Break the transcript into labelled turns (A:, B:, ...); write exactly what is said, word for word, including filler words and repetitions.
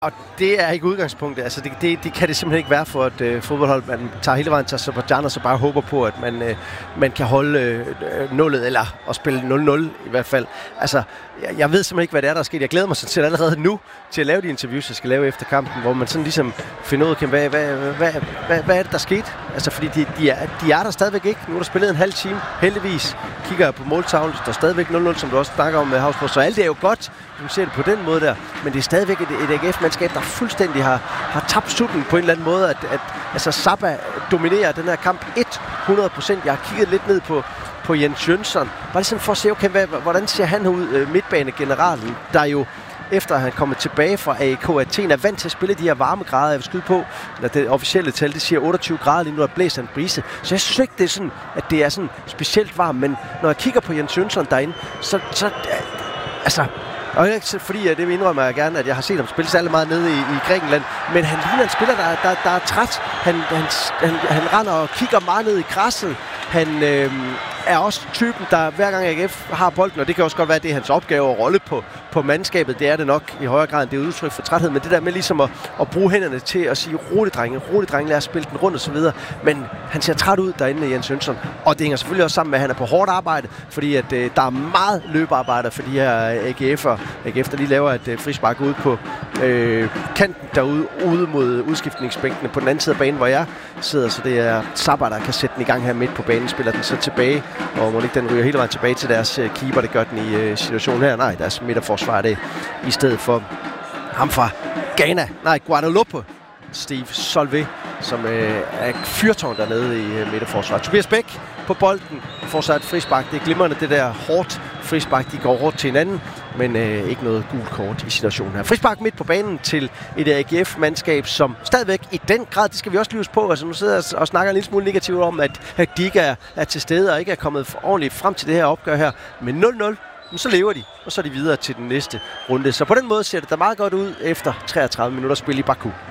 A: Og det er ikke udgangspunktet. Altså det, det, det kan det simpelthen ikke være for et øh, fodboldhold. Man tager hele vejen til Aserbajdsjan og så bare håber på, at man, øh, man kan holde øh, nullet, eller at spille nul nul i hvert fald. Altså, jeg, jeg ved simpelthen ikke, hvad det er, der er sket. Jeg glæder mig sådan set allerede nu til at lave de interviews, jeg skal lave efter kampen, hvor man sådan ligesom finder ud af, hvad, hvad, hvad, hvad, hvad er det, der skete? Altså, fordi de, de, er, de er der stadigvæk ikke. Nu er der spillet en halv time, heldigvis. Kigger jeg på måltavlen, der er stadigvæk nul nul, som du også snakker om med Havsborg. Så alt det er jo godt, du ser det på den måde der. Men det er stadigvæk et, et A G F-mandskab, der fuldstændig har, har tabt sutten på en eller anden måde. At, at altså, Saba dominerer den her kamp hundrede procent. Jeg har kigget lidt ned på, på Jens Jønsson. Bare sådan for at se, okay, hvad, hvordan ser han ud, midtbanegeneralen, der jo efter at han er kommet tilbage fra A E K Athen, er vant til at spille de her varmegrader. Jeg vil skyde på, at det officielle tal, det siger otteogtyve grader lige nu, der blæser en brise. Så jeg synes ikke, det er sådan, at det er sådan specielt varmt. Men når jeg kigger på Jens Jønsson derinde, så, så altså, og ikke fordi, at det indrømmer jeg gerne, at jeg har set ham spille særlig meget nede i, i Grækenland, men han ligner en spiller, der, der, der er træt. Han, han, han, han render og kigger meget ned i græsset. Han øh, er også typen, der hver gang A G F har bolden, og det kan også godt være, at det er hans opgave at rolle på, på mandskabet. Det er det nok i højere grad, end det er udtryk for træthed, men det der med ligesom at, at bruge hænderne til at sige, rolig drenge, rolig drenge, lad os spille den rundt og så videre. Men han ser træt ud derinde, Jens Jønsson, og det hænger selvfølgelig også sammen med, at han er på hårdt arbejde, fordi at, øh, der er meget løbearbejde for de her A G F'er. A G F, der lige laver et øh, frispark ude på øh, kanten derude, ude mod udskiftningsbænkene på den anden side af banen, hvor jeg sidder, så det er Saba, der kan sætte den i gang her midt på banen, spiller den så tilbage, og må ikke den ryger hele vejen tilbage til deres øh, keeper, det gør den i øh, situationen her. Nej, deres midterforsvar er det i stedet for ham fra Ghana, nej, Guadeloupe, Steve Solvay, som øh, er fyrtårn dernede i øh, midterforsvaret. Tobias Bæk på bolden, får sig et frispark. Det er glimrende, det der hårdt frispark. De går hårdt til hinanden, men øh, ikke noget gult kort i situationen her. Frispark midt på banen til et A G F-mandskab, som stadigvæk i den grad, det skal vi også lyves på, altså nu sidder jeg og snakker en lille smule negativt om, at, at de ikke er, er til stede og ikke er kommet ordentligt frem til det her opgør her. Men nul nul, så lever de, og så er de videre til den næste runde. Så på den måde ser det da meget godt ud efter treogtredive minutter spil i Baku.